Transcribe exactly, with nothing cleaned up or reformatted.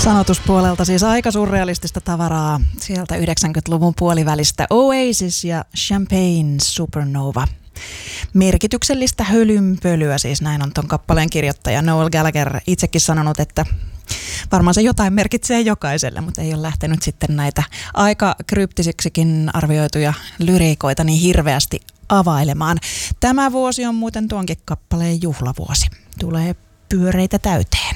Sanotuspuolelta siis aika surrealistista tavaraa sieltä yhdeksänkymmentäluvun puolivälistä. Oasis ja Champagne Supernova. Merkityksellistä hölynpölyä, siis näin on ton kappaleen kirjoittaja Noel Gallagher itsekin sanonut, että varmaan se jotain merkitsee jokaiselle, mutta ei ole lähtenyt sitten näitä aika kryptisiksikin arvioituja lyriikoita niin hirveästi availemaan. Tämä vuosi on muuten tuonkin kappaleen juhlavuosi. Tulee pyöreitä täyteen.